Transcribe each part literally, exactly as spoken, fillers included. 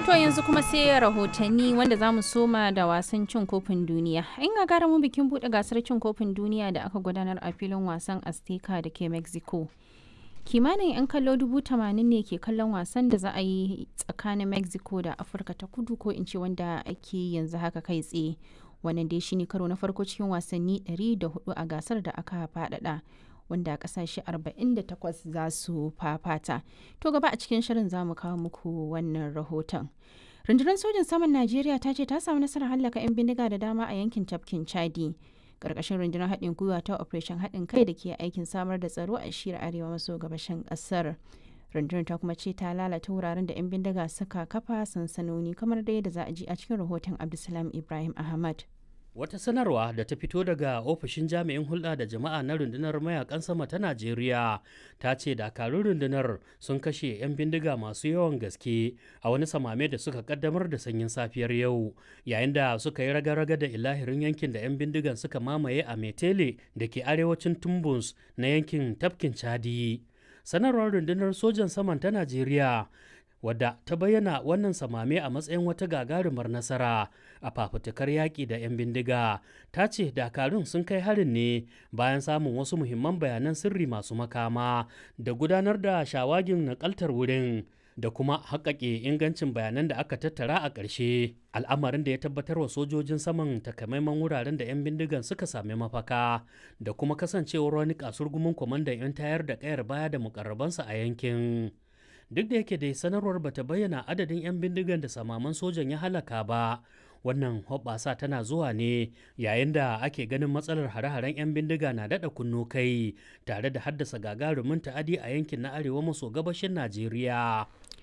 To yanzu kuma sai rahotanni wanda za mu soma da wasan cin kofin duniya. In ga mu bikin buɗe gasar cin kofin duniya da aka gudanar a filin wasan Azteca da ke Mexico. Kimanin 'yan kallo dubu tamanin ne ke kallon wasan da za a yi tsakanin Mexico da Afirka ta kudu ko in ce wanda ake yanzu haka kai tsaye. Wannan dai shine karo na farko cikin wasanni ɗari da hudu a gasar da aka faɗaɗa. Wanda kasashe arba'in da takwas za su fafata. To gaba a cikin shirin za mu kawo muku wannan rahoton. Rundunar sojin saman Najeriya ta ce ta samu nasarar hallaka 'yan bindiga da dama a yankin tafkin Chadi. Karkashin rundunar haɗin gwiwa ta Operation haɗin kai da ke aikin samar da tsaro a shiyar arewa maso gabashin ƙasar. Rundunar ta kuma ce ta lalata wuraren da 'yan bindiga suka kafa sansanoni kamar da yadda za a ji a cikin rahoton Abdulsalam Ibrahim Ahmad. Wata sanarwa da ta fito daga ofishin jami'in hulɗa da jama'a na rundunar mayakan sama ta Najeriya ta ce dakarun rundunar sun kashe 'yan bindiga masu yawan gaske a wani samame da suka kaddamar da sanyin safiyar yau yayin da suka yi raga-raga da ilahirin yankin da 'yan bindigan suka mamaye a Metele da ke arewacin Tumbus na yankin tafkin Chadi. Sanarwar rundunar sojan saman ta Najeriya wadda ta bayyana wannan samame a matsayin wata gagarumar nasara a fafutukar yaƙi da 'yan bindiga ta ce dakarun sun kai harin ne bayan samun wasu muhimman bayanan sirri masu makama da gudanar da shawagin nakaltar wurin da kuma haƙaƙe ingancin bayanan da aka tattara a ƙarshe al'amarin da ya tabbatar wa sojojin saman takamaiman wuraren da 'yan bindigan suka sami mafaka da kuma kasancewar wani kasurgumin kwamandan 'yan tayar da ƙayar baya da mukarrabansa a yankin. Duk da yake dai sanarwar bata bayyana adadin 'yan bindigan da samaman sojan ya halaka ba, wannan hoɓɓasa tana zuwa ne yayin da ake ganin matsalar hare-haren 'yan bindiga na daɗa kunno kai tare da haddasa gagarumin ta'adi a yankin na arewa maso gabashin Najeriya.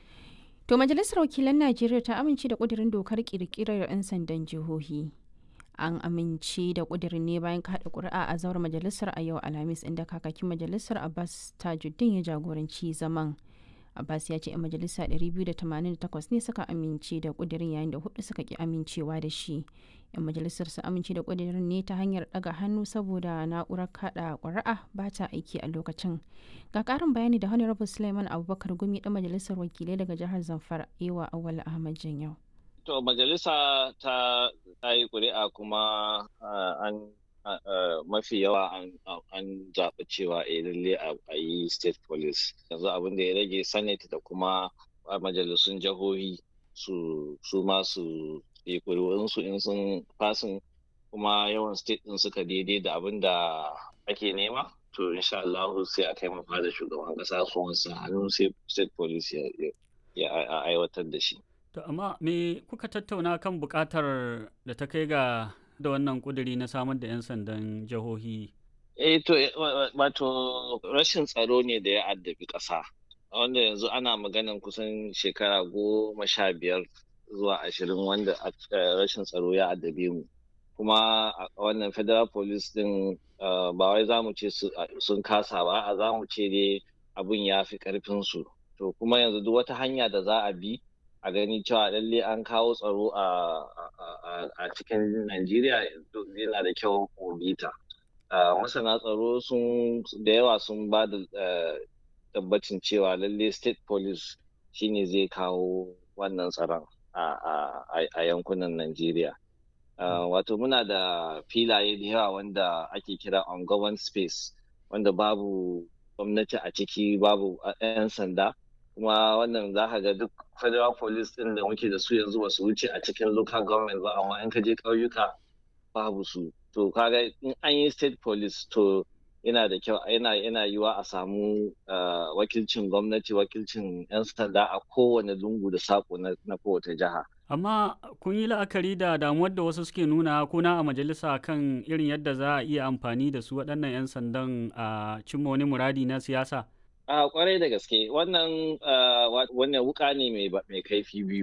To Majalisar Wakilan Najeriya ta amince da ƙudurin dokar ƙirƙirar 'yan sandan jihohi. An amince da ƙudurin ne bayan kaɗa ƙuri'a a zauren majalisar a yau Alhamis inda kakakin majalisar Abbas Tajuddin ya jagoranci zaman. Abbas ya ce 'yan majalisa ɗari biyu da tamanin da takwas ne suka amince da ƙudurin yayin da hudu suka ƙi amincewa da shi. 'Yan majalisar su amince da ƙudurin ne ta hanyar ɗaga hannu saboda na'urar kaɗa ƙuri'a ba ta aiki a lokacin. Ga ƙarin bayani da Honorable Suleiman Abubakar Gumi ɗan majalisar wakilai daga jihar Zamfara Ewa Awal Ahmad Janyau. To majalisa ta yi ƙuri'a kuma an Uh, mafi yawa an zaɓi cewa a lalle a yi state police yanzu abin da ya rage senate da kuma majalisun jihohi su su ma su yi ƙuri'unsu in sun fasin kuma yawan state ɗin suka daidai da abin da ake nema to insha Allah sai a kai mafa da shugaban ƙasa su wasu hannu sai state police ya aiwatar da shi. To amma me kuka tattauna kan buƙatar da ta kai ga da wannan kuduri na samar da 'yan sandan jihohi? Eh to wato rashin tsaro ne da ya addabi ƙasa wanda yanzu ana maganan kusan shekara goma sha biyar zuwa ashirin wanda rashin tsaro ya addabe mu kuma wannan federal police din ba wai za mu ce sun kasa ba a za mu ce dai abun ya fi ƙarfinsu to kuma yanzu duk wata hanya da za a bi a gani cewa lalle an kawo tsaro a cikin Najeriya yana da kyau mu bita. Masana tsaro sun da yawa sun ba da tabbacin cewa lalle state police shine zai kawo wannan tsaron a yankunan Najeriya. Wato muna da filaye da yawa wanda ake kira ungoverned space wanda babu gwamnati a ciki babu 'yan sanda. kuma wannan za ka ga duk federal police din da muke da su yanzu ba su wuce a cikin local government ba amma in ka je ƙauyuka babu su to kaga in an yi state police to yana da kyau yana yana yiwa a samu wakilcin gwamnati wakilcin 'yan sanda a kowane lungu da sako na kowace jiha. Amma kun yi la'akari da damuwar da wasu suke nuna kuna a majalisa kan irin yadda za a iya amfani da su waɗannan 'yan sandan a cimma wani muradi na siyasa? A kwarai da gaske wannan wannan wuka ne mai kaifi biyu